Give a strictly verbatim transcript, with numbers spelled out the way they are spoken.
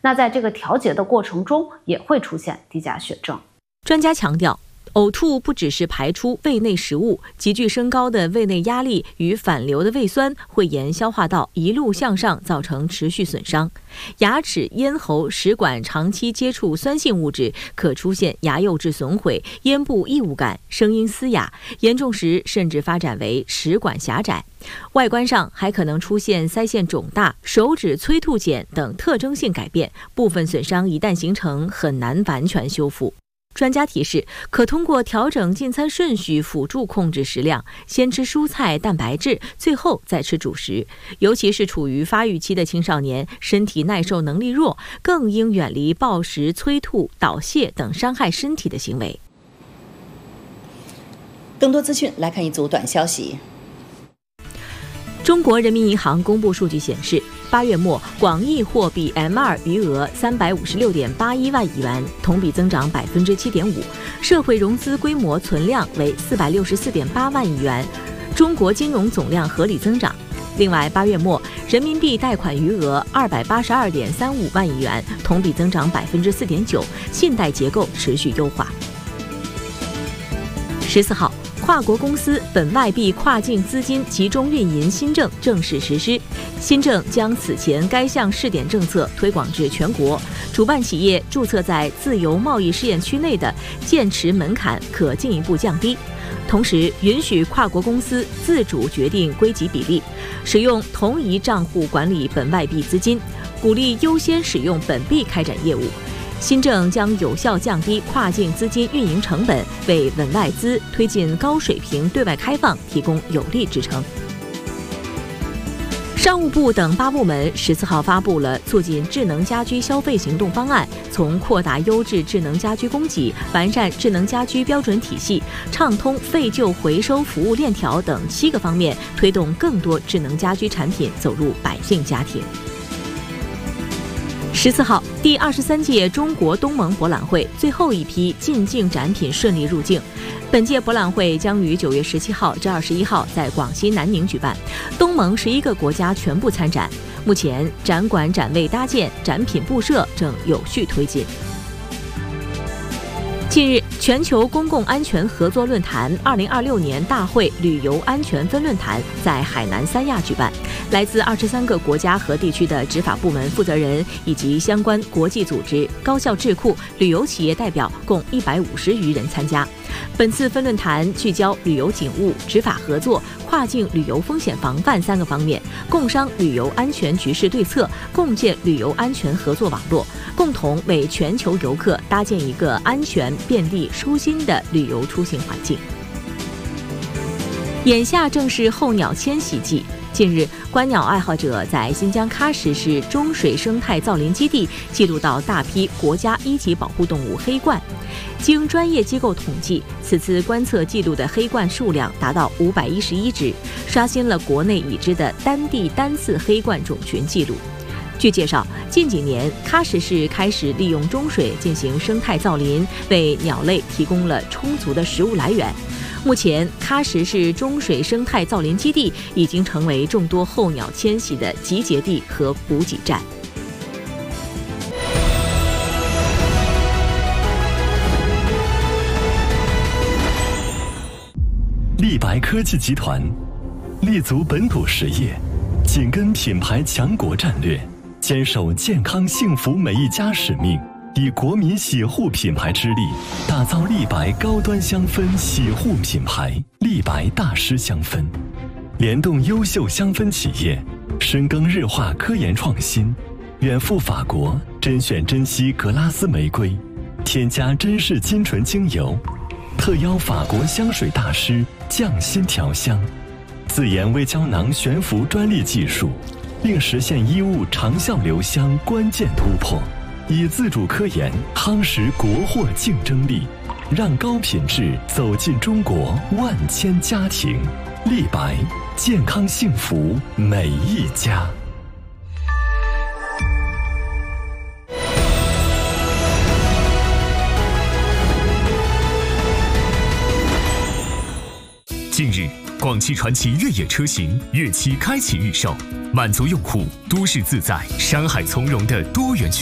那在这个调节的过程中，也会出现低钾血症。 专家强调，呕吐不只是排出胃内食物，急剧升高的胃内压力与反流的胃酸会沿消化道一路向上，造成持续损伤。牙齿、咽喉、食管长期接触酸性物质，可出现牙釉质损毁、咽部异物感、声音嘶哑，严重时甚至发展为食管狭窄。外观上还可能出现腮腺肿大、手指催吐茧等特征性改变，部分损伤一旦形成，很难完全修复。专家提示，可通过调整进餐顺序辅助控制食量，先吃蔬菜、蛋白质，最后再吃主食。尤其是处于发育期的青少年，身体耐受能力弱，更应远离暴食、催吐、导泻等伤害身体的行为。 更多资讯来看一组短消息。 中国人民银行公布数据显示，八月末广义货币 M 二 余额三百五十六点八一万亿元，同比增长百分之七点五；社会融资规模存量为四百六十四点八万亿元，中国金融总量合理增长。另外，八月末人民币贷款余额二百八十二点三五万亿元，同比增长百分之四点九，信贷结构持续优化。十四号。跨国公司本外币跨境资金集中运营新政正式实施，新政将此前该项试点政策推广至全国，主办企业注册在自由贸易试验区内的建持门槛可进一步降低，同时允许跨国公司自主决定归集比例，使用同一账户管理本外币资金，鼓励优先使用本币开展业务。新政将有效降低跨境资金运营成本，为稳外资推进高水平对外开放提供有力支撑。商务部等八部门十四号发布了促进智能家居消费行动方案，从扩大优质智能家居供给、完善智能家居标准体系、畅通废旧回收服务链条等七个方面，推动更多智能家居产品走入百姓家庭。十四号，第二十三届中国东盟博览会最后一批进境展品顺利入境。本届博览会将于九月十七号至二十一号在广西南宁举办，东盟十一个国家全部参展。目前，展馆展位搭建、展品布设正有序推进。近日，全球公共安全合作论坛二零二六年大会旅游安全分论坛在海南三亚举办，来自二十三个国家和地区的执法部门负责人以及相关国际组织、高校智库、旅游企业代表共一百五十余人参加。本次分论坛聚焦旅游警务、执法合作、跨境旅游风险防范三个方面，共商旅游安全局势对策，共建旅游安全合作网络，共同为全球游客搭建一个安全、便利、舒心的旅游出行环境。眼下正是候鸟迁徙季，近日，观鸟爱好者在新疆喀什市中水生态造林基地记录到大批国家一级保护动物黑鹳。经专业机构统计，此次观测记录的黑鹳数量达到五百一十一只，刷新了国内已知的单地单次黑鹳种群记录。据介绍，近几年喀什市开始利用中水进行生态造林，为鸟类提供了充足的食物来源。目前，喀什市中水生态造林基地已经成为众多候鸟迁徙的集结地和补给站。 立白科技集团立足本土实业，紧跟品牌强国战略，坚守健康幸福每一家使命，以国民洗护品牌之力，打造立白高端香氛洗护品牌立白大师香氛，联动优秀香氛企业，深耕日化科研创新，远赴法国甄选珍稀格拉斯玫瑰，添加珍视金醇精油，特邀法国香水大师匠心调香，自研微胶囊悬浮专利技术，并实现衣物长效留香关键突破，以自主科研夯实国货竞争力，让高品质走进中国万千家庭。立白，健康幸福每一家。 近日，广汽传祺越野车型越期开启预售，满足用户都市自在、山海从容的多元